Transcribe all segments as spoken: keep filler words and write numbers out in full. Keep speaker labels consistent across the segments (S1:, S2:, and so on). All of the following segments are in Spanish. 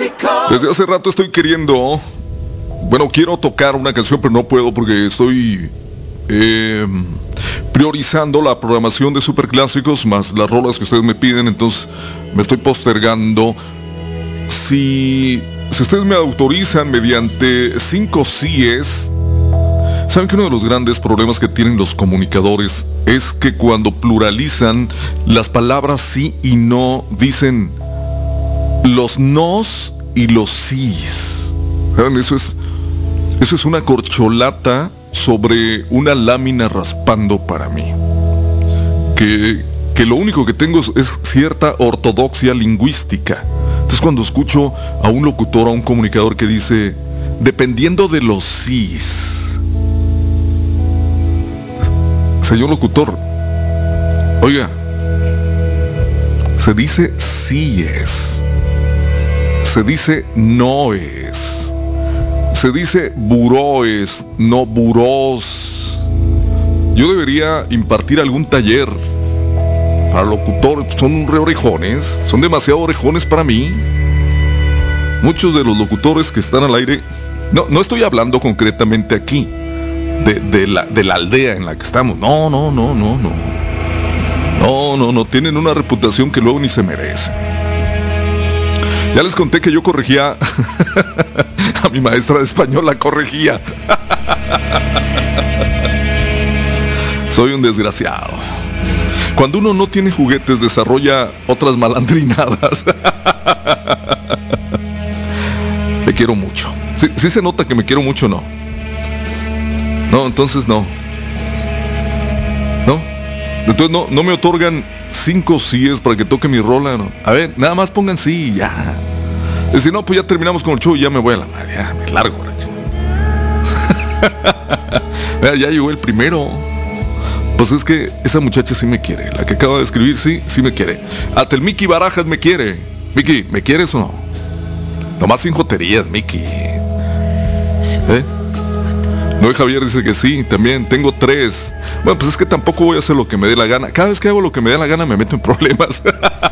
S1: Desde hace rato estoy queriendo, bueno, quiero tocar una canción, pero no puedo porque estoy eh, priorizando la programación de superclásicos más las rolas que ustedes me piden, entonces me estoy postergando. Si, si ustedes me autorizan mediante cinco síes, ¿saben que uno de los grandes problemas que tienen los comunicadores es que cuando pluralizan las palabras sí y no, dicen los nos y los sís? ¿Saben? Eso es, eso es una corcholata sobre una lámina raspando para mí. Que, que lo único que tengo es, es cierta ortodoxia lingüística. Entonces cuando escucho a un locutor, a un comunicador que dice, dependiendo de los sís. Señor locutor, oiga, se dice sí es, se dice no es, se dice buroes, no burós. Yo debería impartir algún taller para locutor. Son re orejones, son demasiado orejones para mí. Muchos de los locutores que están al aire, no, no estoy hablando concretamente aquí De, de, la, de la aldea en la que estamos. No, no, no, no, no. No, no, no. Tienen una reputación que luego ni se merece. Ya les conté que yo corregía a mi maestra de español, la corregía. Soy un desgraciado. Cuando uno no tiene juguetes, desarrolla otras malandrinadas. Me quiero mucho. ¿Sí, sí se nota que me quiero mucho o no? No, entonces no. ¿No? Entonces no, no me otorgan cinco síes para que toque mi rola, ¿no? A ver, nada más pongan sí y ya. Y si no, pues ya terminamos con el show y ya me voy a la madre. Ya, me largo, ya, ya llegó el primero. Pues es que esa muchacha sí me quiere. La que acaba de escribir, sí, sí me quiere. Hasta el Mickey Barajas me quiere. Mickey, ¿me quieres o no? Nomás sin joterías, Mickey. ¿Eh? Noé Javier dice que sí, también tengo tres. Bueno, pues es que tampoco voy a hacer lo que me dé la gana. Cada vez que hago lo que me dé la gana me meto en problemas.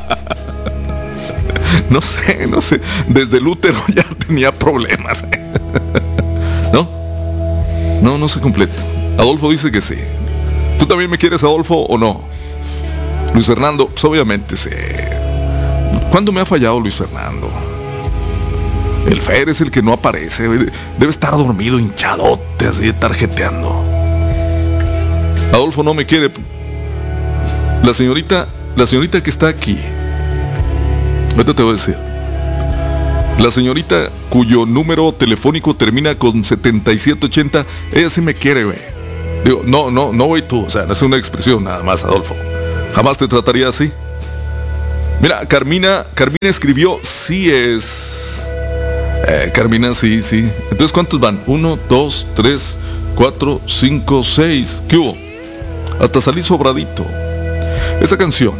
S1: No sé, no sé. Desde el útero ya tenía problemas. ¿No? No, no se completa. Adolfo dice que sí. ¿Tú también me quieres, Adolfo, o no? Luis Fernando, pues obviamente sí. ¿Cuándo me ha fallado Luis Fernando? El Fer es el que no aparece. Debe estar dormido, hinchadote, así, tarjeteando. Adolfo no me quiere. La señorita, la señorita que está aquí, ahorita te voy a decir. La señorita cuyo número telefónico termina con setenta y siete ochenta, ella sí me quiere, güey. Digo, no, no, no, güey, tú. O sea, no es una expresión nada más, Adolfo. Jamás te trataría así. Mira, Carmina, Carmina escribió, sí es... Eh, Carmina, sí, sí. Entonces, ¿cuántos van? Uno, dos, tres, cuatro, cinco, seis. ¿Qué hubo? Hasta salí sobradito. Esta canción,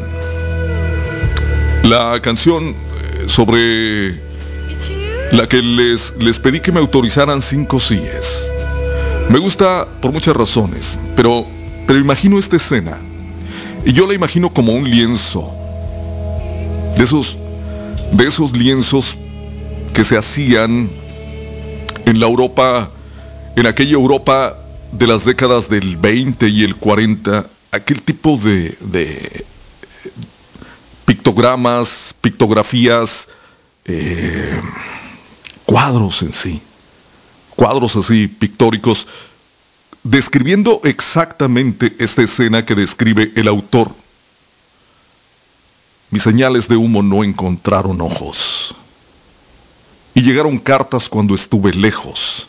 S1: la canción sobre la que les, les pedí que me autorizaran cinco síes, me gusta por muchas razones, pero, pero imagino esta escena, y yo la imagino como un lienzo, de esos, de esos lienzos que se hacían en la Europa, en aquella Europa de las décadas del veinte y el cuarenta, aquel tipo de, de pictogramas, pictografías, eh, cuadros en sí, cuadros así pictóricos, describiendo exactamente esta escena que describe el autor. Mis señales de humo no encontraron ojos. Y llegaron cartas cuando estuve lejos.